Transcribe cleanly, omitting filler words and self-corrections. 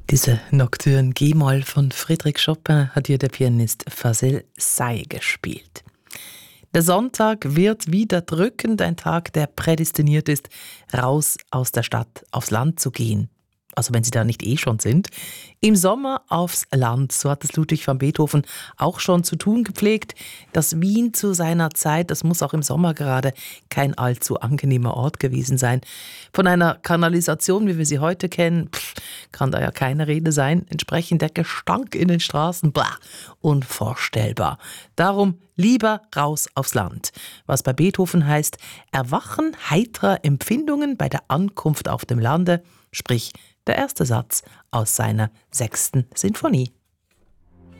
Diese Nocturne G-Moll von Frédéric Chopin hat hier der Pianist Fazil Say gespielt. Der Sonntag wird wieder drückend, ein Tag, der prädestiniert ist, raus aus der Stadt aufs Land zu gehen. Also wenn Sie da nicht schon sind. Im Sommer aufs Land, so hat es Ludwig van Beethoven auch schon zu tun gepflegt. Das Wien zu seiner Zeit, das muss auch im Sommer gerade kein allzu angenehmer Ort gewesen sein. Von einer Kanalisation, wie wir sie heute kennen, kann da ja keine Rede sein. Entsprechend der Gestank in den Straßen, unvorstellbar. Darum lieber raus aufs Land. Was bei Beethoven heißt, Erwachen heiterer Empfindungen bei der Ankunft auf dem Lande, sprich der erste Satz aus seiner 6. Sinfonie.